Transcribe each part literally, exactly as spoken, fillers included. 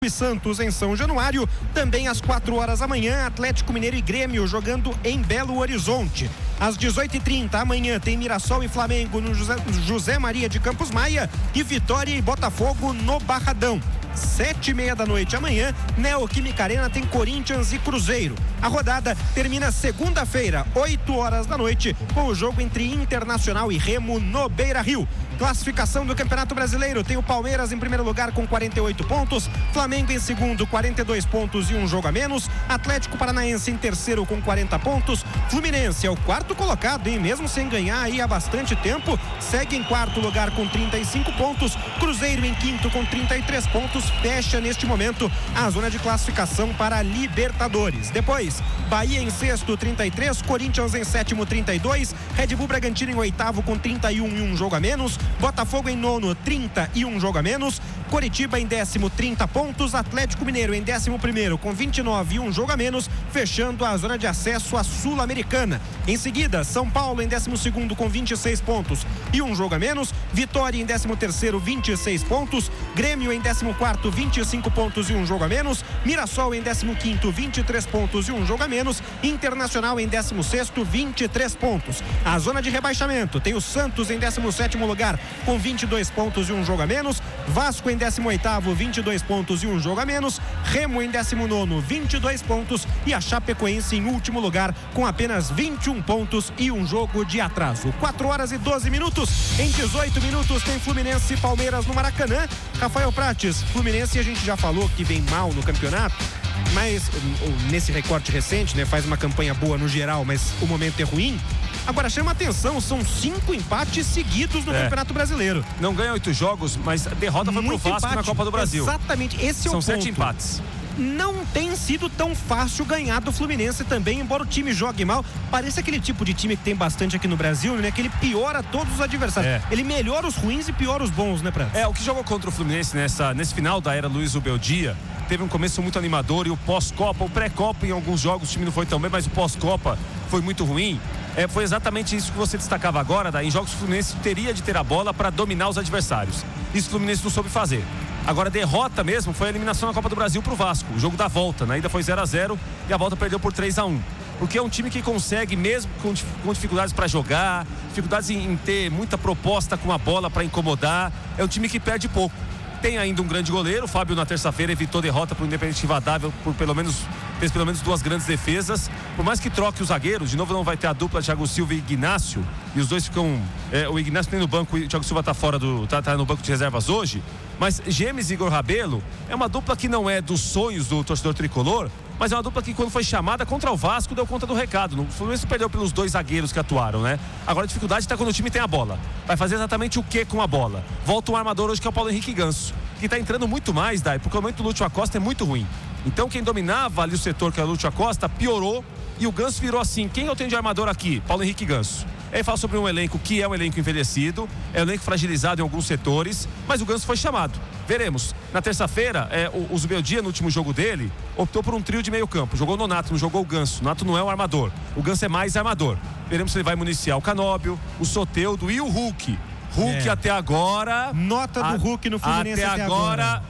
e Santos em São Januário. Também às quatro horas da manhã, Atlético Mineiro e Grêmio jogando em Belo Horizonte. Às dezoito e trinta amanhã tem Mirassol e Flamengo no José, José Maria de Campos Maia e Vitória e Botafogo no Barradão. Sete e meia da noite amanhã, Neoquímica Arena tem Corinthians e Cruzeiro. A rodada termina segunda-feira, oito horas da noite, com o jogo entre Internacional e Remo no Beira-Rio. Classificação do Campeonato Brasileiro, tem o Palmeiras em primeiro lugar com quarenta e oito pontos, Flamengo em segundo, quarenta e dois pontos e um jogo a menos, Atlético Paranaense em terceiro com quarenta pontos, Fluminense é o quarto colocado e mesmo sem ganhar aí há bastante tempo, segue em quarto lugar com trinta e cinco pontos, Cruzeiro em quinto com trinta e três pontos, fecha neste momento a zona de classificação para a Libertadores. Depois, Bahia em sexto, trinta e três, Corinthians em sétimo, trinta e dois, Red Bull Bragantino em oitavo com trinta e um e um jogo a menos, Botafogo em nono, trinta e um jogo a menos, Coritiba em décimo, trinta pontos, Atlético Mineiro em décimo primeiro com vinte e nove e um jogo a menos, fechando a zona de acesso à Sul-Americana. Em seguida, São Paulo em décimo segundo com vinte e seis pontos e um jogo a menos, Vitória em décimo terceiro, vinte e seis pontos, Grêmio em décimo quarto, vinte e cinco pontos e um jogo a menos, Mirassol em décimo quinto, vinte e três pontos e um jogo a menos, Internacional em décimo sexto, vinte e três pontos. A zona de rebaixamento tem o Santos em décimo sétimo lugar com vinte e dois pontos e um jogo a menos, Vasco em décimo oitavo, vinte e dois pontos e um jogo a menos, Remo em décimo nono, vinte e dois pontos e a Chapecoense em último lugar com apenas vinte e um pontos e um jogo de atraso. quatro horas e doze minutos. Em dezoito minutos tem Fluminense e Palmeiras no Maracanã. Rafael Prates, Fluminense a gente já falou que vem mal no campeonato, mas nesse recorte recente, né, faz uma campanha boa no geral, mas o momento é ruim. Agora chama atenção, são cinco empates seguidos no é. Campeonato Brasileiro. Não ganha oito jogos, mas a derrota foi Muito pro Vasco empate. na Copa do Brasil. Exatamente, esse é são o ponto. São sete empates. Não tem sido tão fácil ganhar do Fluminense também, embora o time jogue mal. Parece aquele tipo de time que tem bastante aqui no Brasil, né? Que ele piora todos os adversários. É. Ele melhora os ruins e piora os bons, né, Prato? É, o que jogou contra o Fluminense nessa, nesse final da era Luiz Ubeldia, teve um começo muito animador, e o pós-Copa, o pré-Copa em alguns jogos o time não foi tão bem, mas o pós-Copa foi muito ruim. É, foi exatamente isso que você destacava agora, daí, em jogos o Fluminense teria de ter a bola para dominar os adversários. Isso o Fluminense não soube fazer. Agora a derrota mesmo foi a eliminação na Copa do Brasil pro Vasco, o jogo da volta, na ida foi zero a zero e a volta perdeu por três a um. Porque é um time que consegue, mesmo com, com dificuldades para jogar, dificuldades em, em ter muita proposta com a bola para incomodar, é um time que perde pouco. Tem ainda um grande goleiro, o Fábio na terça-feira evitou derrota para o Independente Rivadavia por pelo menos, fez pelo menos duas grandes defesas. Por mais que troque os zagueiros, de novo não vai ter a dupla Thiago Silva e Ignácio, e os dois ficam, é, o Ignácio tem no banco e o Thiago Silva está fora do, tá, tá no banco de reservas hoje, mas Gemes e Igor Rabelo é uma dupla que não é dos sonhos do torcedor tricolor, mas é uma dupla que quando foi chamada contra o Vasco deu conta do recado. O Fluminense perdeu pelos dois zagueiros que atuaram, né? Agora a dificuldade está quando o time tem a bola. Vai fazer exatamente o que com a bola? Volta um armador hoje que é o Paulo Henrique Ganso, que está entrando muito mais, Dai, porque o momento do Lúcio Acosta é muito ruim. Então quem dominava ali o setor, que era o Lúcio Acosta, piorou, e o Ganso virou assim: quem eu tenho de armador aqui? Paulo Henrique Ganso. Aí fala sobre um elenco que é um elenco envelhecido, é um elenco fragilizado em alguns setores, mas o Ganso foi chamado. Veremos. Na terça-feira, é, o, o Zubeldia, no último jogo dele, optou por um trio de meio campo. Jogou o Nonato, não jogou o Ganso. O Nonato não é um armador. O Ganso é mais armador. Veremos se ele vai municiar o Canóbio, o Soteldo e o Hulk. Hulk é. até agora... Nota do a, Hulk no Fluminense até, até agora. agora.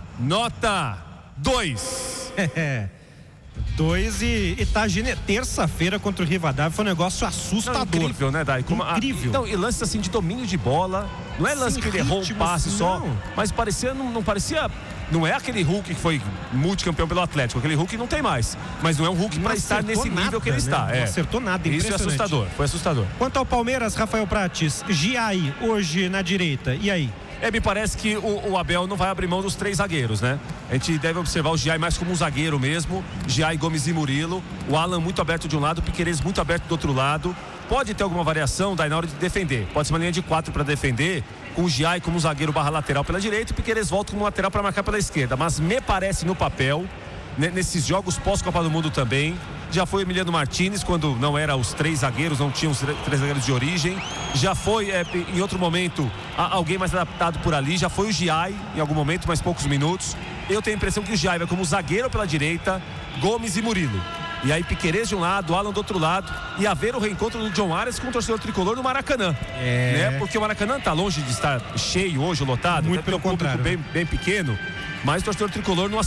Nota dois. É. Dois e, e tá terça-feira contra o Rivadavia, foi um negócio assustador. Não, incrível, né, Dai? Como incrível. A, não, e lances assim de domínio de bola, não é lance Sim, que ele errou um passe não. só, mas parecia, não, não parecia, não é aquele Hulk que foi multicampeão pelo Atlético, aquele Hulk não tem mais, mas não é um Hulk para estar nesse nada, nível que ele né? está. Não é. acertou nada, Isso é assustador, foi assustador. Quanto ao Palmeiras, Rafael Prates, Giai hoje na direita, e aí? É, me parece que o, o Abel não vai abrir mão dos três zagueiros, né? A gente deve observar o Giai mais como um zagueiro mesmo. Giai, Gomes e Murilo. O Alan muito aberto de um lado, o Piquerez muito aberto do outro lado. Pode ter alguma variação daí na hora de defender. Pode ser uma linha de quatro para defender, com o Giai como zagueiro barra lateral pela direita e o Piquerez volta como lateral para marcar pela esquerda. Mas me parece no papel, nesses jogos pós-Copa do Mundo também, já foi Emiliano Martínez, quando não era os três zagueiros, não tinham os três zagueiros de origem. Já foi, é, em outro momento, alguém mais adaptado por ali. Já foi o Giai, em algum momento, mais poucos minutos. Eu tenho a impressão que o Giai vai como zagueiro pela direita, Gomes e Murilo. E aí Piquerez de um lado, Alan do outro lado, e haver o reencontro do John Arias com o torcedor tricolor no Maracanã. É. Né? Porque o Maracanã está longe de estar cheio hoje, lotado. Muito pelo um público contrário. Bem, bem pequeno, mas o torcedor tricolor não